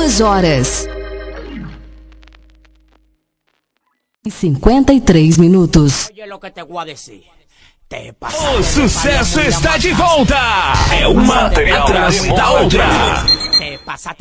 2 horas e 53 minutos. O sucesso está de volta! É uma atrás da outra.